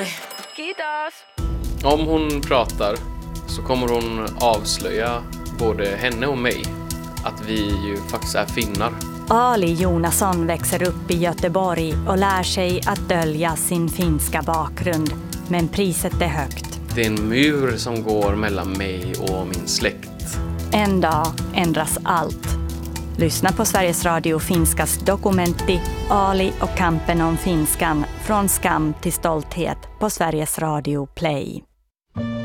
mig. Kiitos! Om hon pratar så kommer hon avslöja både henne och mig att vi ju faktiskt är finnar. Ali Jonasson växer upp i Göteborg och lär sig att dölja sin finska bakgrund. Men priset är högt. Det är en mur som går mellan mig och min släkt. En dag ändras allt. Lyssna på Sveriges Radio Finskas dokumentti Ali och kampen om finskan från skam till stolthet på Sveriges Radio Play.